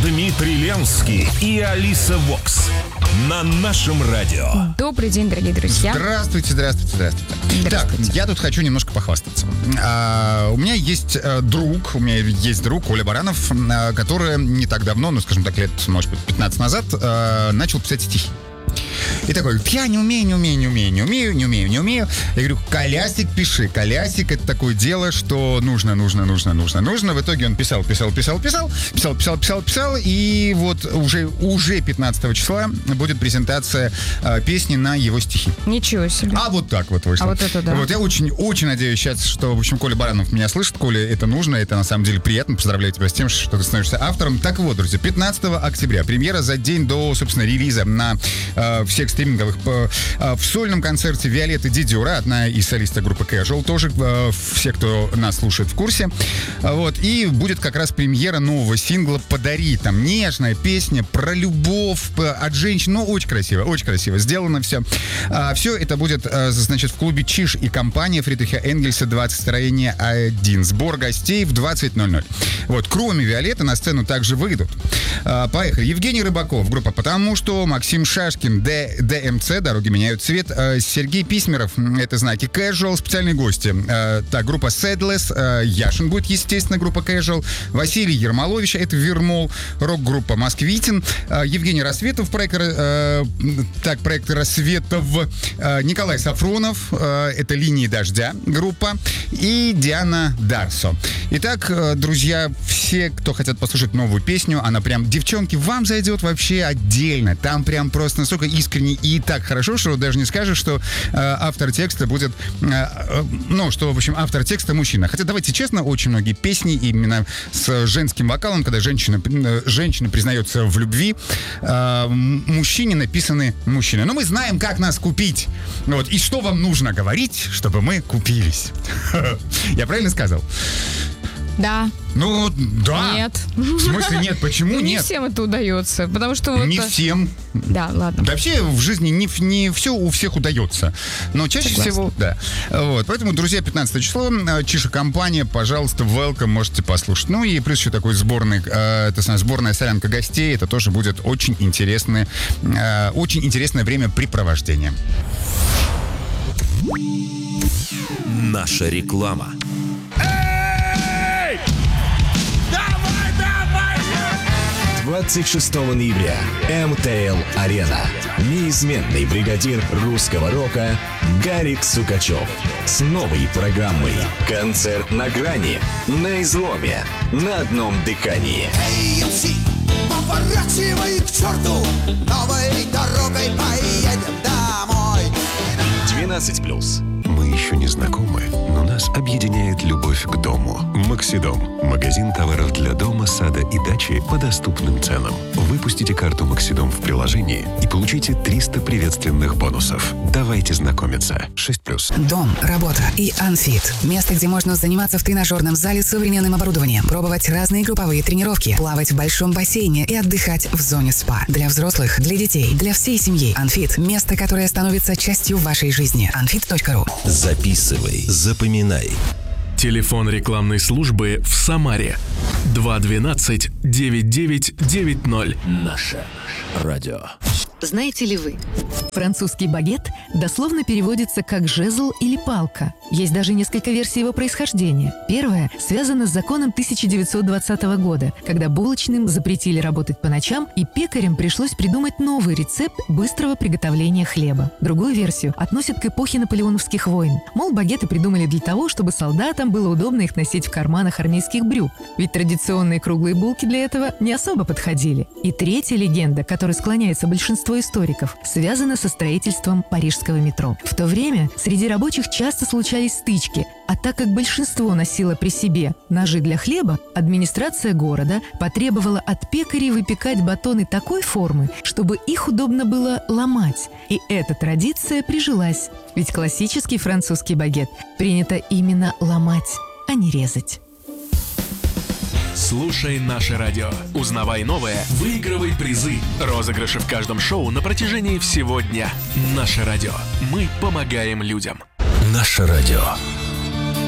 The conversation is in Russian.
Дмитрий Ленский и Алиса Вокс на нашем радио. Добрый день, дорогие друзья. Здравствуйте. Так, я тут хочу немножко похвастаться. У меня есть друг Коля Баранов, который не так давно, скажем так, лет, может быть, 15 назад, начал писать стихи. И такой: я не умею. Я говорю: Колясик, пиши. Колясик — это такое дело, что нужно. В итоге он писал. И вот уже 15 числа будет презентация песни на его стихи. Ничего себе. А вот так вот вышло. А вот это да. Вот я очень надеюсь сейчас, что, в общем, Коля Баранов меня слышит. Коля, это нужно, это на самом деле приятно. Поздравляю тебя с тем, что ты становишься автором. Так вот, друзья, 15 октября, премьера за день до, собственно, релиза на всех стриминговых, в сольном концерте Виолетты Дидюра, одна из солисток группы Casual, тоже все, кто нас слушает, в курсе. Вот, и будет как раз премьера нового сингла «Подари». Там нежная песня про любовь от женщин, очень красиво сделано все. Все это будет, значит, в клубе «Чиж и компания» Фридриха Энгельса, 20, строение 1. Сбор гостей в 20:00. Вот, кроме Виолетты на сцену также выйдут. Поехали. Евгений Рыбаков, группа «Потому что», Максим Шашкин, ДМЦ, «Дороги меняют цвет», Сергей Письмеров, это знаки, Casual, специальные гости. Так, группа Сэдлес, Яшин будет, естественно, группа Casual, Василий Ермолович, это Вермол, рок-группа Москвитин, Евгений Рассветов, проект Рассветов, Николай Сафронов, это «Линии дождя» группа, и Диана Дарсо. Итак, друзья, все, кто хотят послушать новую песню, она прям, девчонки, вам зайдет вообще отдельно. Там прям просто настолько искренне и так хорошо, что даже не скажешь, что автор текста будет, что, в общем, автор текста мужчина. Хотя, давайте честно, очень многие песни именно с женским вокалом, когда женщина признается в любви, мужчине написаны мужчины. Но мы знаем, как нас купить. Вот. И что вам нужно говорить, чтобы мы купились? Я правильно сказал? Да. Да. Нет. В смысле нет? Почему не нет? всем это удается, потому что вот... Не всем. Да, ладно. Да, вообще в жизни не все у всех удается. Но чаще всего, да. Вот. Поэтому, друзья, 15 число, Чиж и компания, пожалуйста, welcome, можете послушать. Ну и плюс еще такой сборная солянка гостей. Это тоже будет очень интересное времяпрепровождение. Наша реклама. 26 ноября. МТЛ-арена. Неизменный бригадир русского рока Гарик Сукачев с новой программой. Концерт на грани, на изломе, на одном дыхании. AMC, поворачивай к черту, новой дорогой поедем домой. 12+. Мы еще не знакомы, но нас объединяет любовь к дому. Максидом. Магазин товаров для дома, сада и дачи по доступным ценам. Выпустите карту Максидом в приложении и получите 300 приветственных бонусов. Давайте знакомиться. 6+. Дом, работа и Анфит. Место, где можно заниматься в тренажерном зале с современным оборудованием, пробовать разные групповые тренировки, плавать в большом бассейне и отдыхать в зоне СПА. Для взрослых, для детей, для всей семьи. Анфит – место, которое становится частью вашей жизни. Anfit.ru. Записывай, запоминай. Телефон рекламной службы в Самаре 212-9990. Наше радио. Знаете ли вы? Французский багет дословно переводится как «жезл» или «палка». Есть даже несколько версий его происхождения. Первая связана с законом 1920 года, когда булочным запретили работать по ночам, и пекарям пришлось придумать новый рецепт быстрого приготовления хлеба. Другую версию относят к эпохе наполеоновских войн. Мол, багеты придумали для того, чтобы солдатам было удобно их носить в карманах армейских брюк, ведь традиционные круглые булки для этого не особо подходили. И третья легенда, к которой склоняется большинство историков, связана со строительством парижского метро. В то время среди рабочих часто случались стычки, а так как большинство носило при себе ножи для хлеба, администрация города потребовала от пекарей выпекать батоны такой формы, чтобы их удобно было ломать. И эта традиция прижилась, ведь классический французский багет принято именно ломать, а не резать. Слушай наше радио. Узнавай новое, выигрывай призы. Розыгрыши в каждом шоу на протяжении всего дня. Наше радио. Мы помогаем людям. Наше радио.